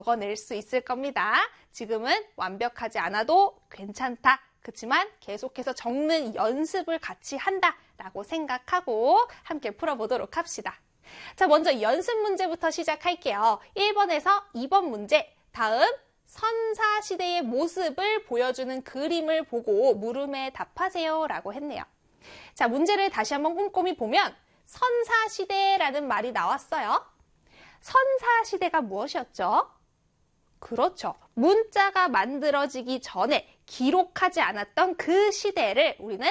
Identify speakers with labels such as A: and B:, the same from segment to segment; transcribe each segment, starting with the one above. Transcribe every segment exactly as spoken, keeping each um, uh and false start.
A: 적어낼 수 있을 겁니다. 지금은 완벽하지 않아도 괜찮다. 그렇지만 계속해서 적는 연습을 같이 한다라고 생각하고 함께 풀어보도록 합시다. 자, 먼저 연습 문제부터 시작할게요. 일 번에서 이 번 문제, 다음 선사시대의 모습을 보여주는 그림을 보고 물음에 답하세요 라고 했네요. 자, 문제를 다시 한번 꼼꼼히 보면 선사시대라는 말이 나왔어요. 선사시대가 무엇이었죠? 그렇죠. 문자가 만들어지기 전에 기록하지 않았던 그 시대를 우리는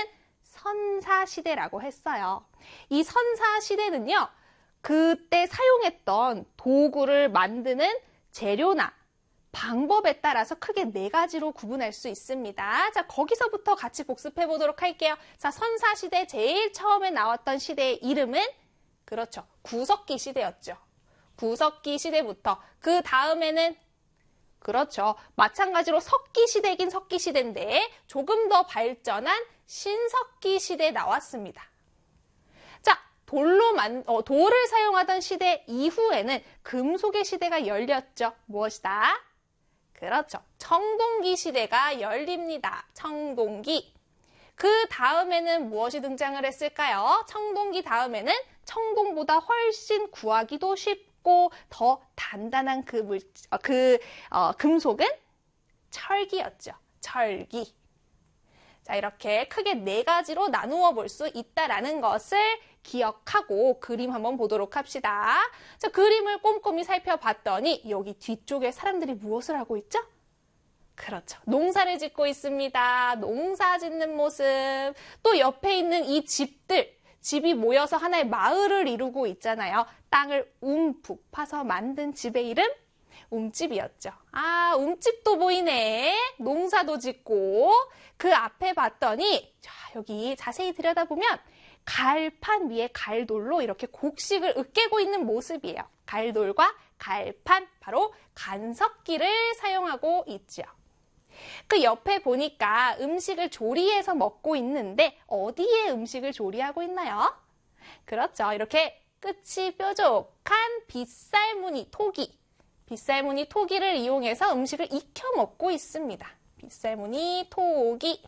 A: 선사시대라고 했어요. 이 선사시대는요, 그때 사용했던 도구를 만드는 재료나 방법에 따라서 크게 네 가지로 구분할 수 있습니다. 자, 거기서부터 같이 복습해 보도록 할게요. 자, 선사시대 제일 처음에 나왔던 시대의 이름은 그렇죠. 구석기 시대였죠. 구석기 시대부터 그 다음에는 그렇죠. 마찬가지로 석기 시대긴 석기 시대인데 조금 더 발전한 신석기 시대 나왔습니다. 자, 돌로 만, 어, 돌을 사용하던 시대 이후에는 금속의 시대가 열렸죠. 무엇이다? 그렇죠. 청동기 시대가 열립니다. 청동기. 그 다음에는 무엇이 등장을 했을까요? 청동기 다음에는 청동보다 훨씬 구하기도 쉽고 더 단단한 그, 물, 그 어, 금속은 철기였죠. 철기. 자, 이렇게 크게 네 가지로 나누어 볼 수 있다라는 것을 기억하고 그림 한번 보도록 합시다. 자, 그림을 꼼꼼히 살펴봤더니 여기 뒤쪽에 사람들이 무엇을 하고 있죠? 그렇죠. 농사를 짓고 있습니다. 농사 짓는 모습. 또 옆에 있는 이 집들, 집이 모여서 하나의 마을을 이루고 있잖아요. 땅을 움푹 파서 만든 집의 이름? 움집이었죠. 아, 움집도 보이네. 농사도 짓고. 그 앞에 봤더니, 자, 여기 자세히 들여다보면 갈판 위에 갈돌로 이렇게 곡식을 으깨고 있는 모습이에요. 갈돌과 갈판, 바로 간석기를 사용하고 있죠. 그 옆에 보니까 음식을 조리해서 먹고 있는데 어디에 음식을 조리하고 있나요? 그렇죠. 이렇게 끝이 뾰족한 빗살무늬 토기. 빗살무늬 토기를 이용해서 음식을 익혀 먹고 있습니다. 빗살무늬 토기.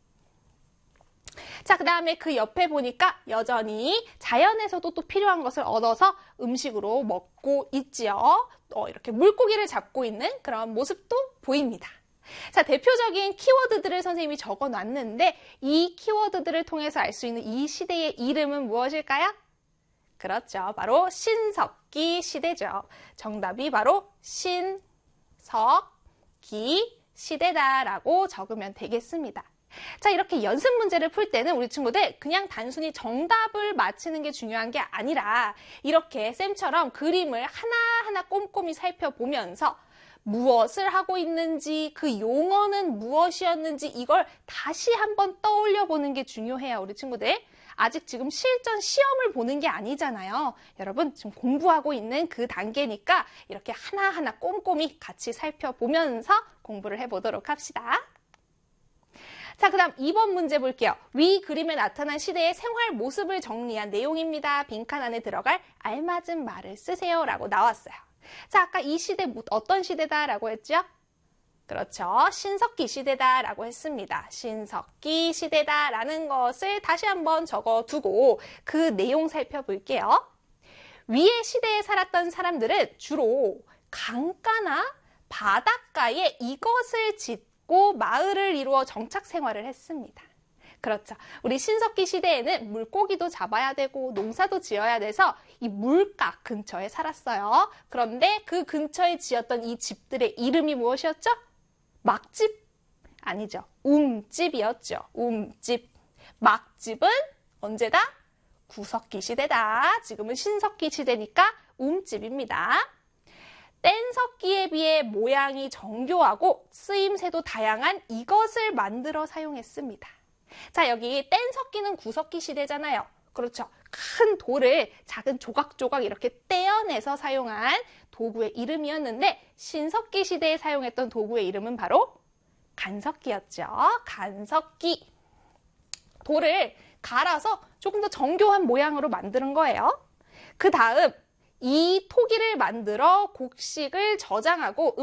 A: 자, 그 다음에 그 옆에 보니까 여전히 자연에서도 또 필요한 것을 얻어서 음식으로 먹고 있지요. 어, 이렇게 물고기를 잡고 있는 그런 모습도 보입니다. 자, 대표적인 키워드들을 선생님이 적어놨는데 이 키워드들을 통해서 알 수 있는 이 시대의 이름은 무엇일까요? 그렇죠. 바로 신석기 시대죠. 정답이 바로 신석기 시대다라고 적으면 되겠습니다. 자, 이렇게 연습 문제를 풀 때는 우리 친구들 그냥 단순히 정답을 맞히는 게 중요한 게 아니라 이렇게 쌤처럼 그림을 하나하나 꼼꼼히 살펴보면서 무엇을 하고 있는지, 그 용어는 무엇이었는지 이걸 다시 한번 떠올려 보는 게 중요해요, 우리 친구들. 아직 지금 실전 시험을 보는 게 아니잖아요. 여러분, 지금 공부하고 있는 그 단계니까 이렇게 하나하나 꼼꼼히 같이 살펴보면서 공부를 해보도록 합시다. 자, 그 다음 이 번 문제 볼게요. 위 그림에 나타난 시대의 생활 모습을 정리한 내용입니다. 빈칸 안에 들어갈 알맞은 말을 쓰세요 라고 나왔어요. 자, 아까 이 시대 어떤 시대다라고 했죠? 그렇죠. 신석기 시대다라고 했습니다. 신석기 시대다라는 것을 다시 한번 적어두고 그 내용 살펴볼게요. 위의 시대에 살았던 사람들은 주로 강가나 바닷가에 이것을 짓고 마을을 이루어 정착 생활을 했습니다. 그렇죠. 우리 신석기 시대에는 물고기도 잡아야 되고 농사도 지어야 돼서 이 물가 근처에 살았어요. 그런데 그 근처에 지었던 이 집들의 이름이 무엇이었죠? 막집? 아니죠. 움집이었죠. 움집. 막집은 언제다? 구석기 시대다. 지금은 신석기 시대니까 움집입니다. 뗀석기에 비해 모양이 정교하고 쓰임새도 다양한 이것을 만들어 사용했습니다. 자, 여기 뗀석기는 구석기 시대잖아요. 그렇죠. 큰 돌을 작은 조각조각 이렇게 떼어내서 사용한 도구의 이름이었는데 신석기 시대에 사용했던 도구의 이름은 바로 간석기였죠. 간석기. 돌을 갈아서 조금 더 정교한 모양으로 만드는 거예요. 그 다음 이 토기를 만들어 곡식을 저장하고